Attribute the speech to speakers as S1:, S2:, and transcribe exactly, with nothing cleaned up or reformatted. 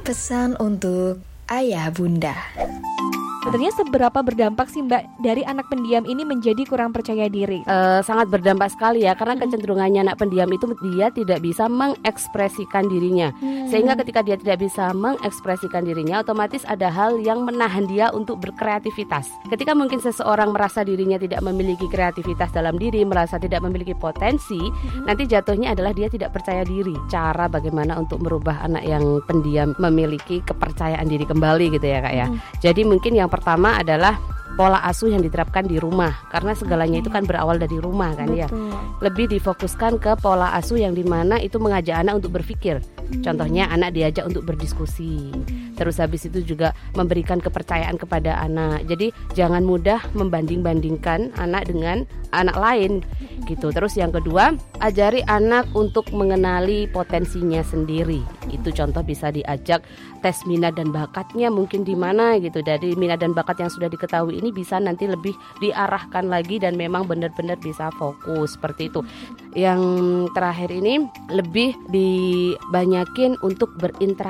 S1: Pesan untuk ayah bunda.
S2: Sebenarnya seberapa berdampak sih Mbak dari anak pendiam ini menjadi kurang percaya diri?
S3: Uh, sangat berdampak sekali ya, karena kecenderungannya anak pendiam itu dia tidak bisa mengekspresikan dirinya. hmm. Sehingga ketika dia tidak bisa mengekspresikan dirinya, otomatis ada hal yang menahan dia untuk berkreativitas. Ketika mungkin seseorang merasa dirinya tidak memiliki kreativitas dalam diri, merasa tidak memiliki potensi, hmm. nanti jatuhnya adalah dia tidak percaya diri. Cara bagaimana untuk merubah anak yang pendiam memiliki kepercayaan diri kembali gitu ya Kak ya. hmm. Jadi mungkin yang pertama adalah pola asuh yang diterapkan di rumah, karena segalanya itu kan berawal dari rumah kan. Betul. Ya. Lebih difokuskan ke pola asuh yang dimana itu mengajak anak untuk berpikir. Hmm. Contohnya anak diajak untuk berdiskusi. Hmm. Terus habis itu juga memberikan kepercayaan kepada anak. Jadi jangan mudah membanding-bandingkan anak dengan anak lain gitu. Terus yang kedua, ajari anak untuk mengenali potensinya sendiri. Itu contoh bisa diajak tes minat dan bakatnya mungkin di mana gitu. Dari minat dan bakat yang sudah diketahui ini bisa nanti lebih diarahkan lagi dan memang benar-benar bisa fokus seperti itu. Yang terakhir ini lebih dibanyakin untuk berinteraksi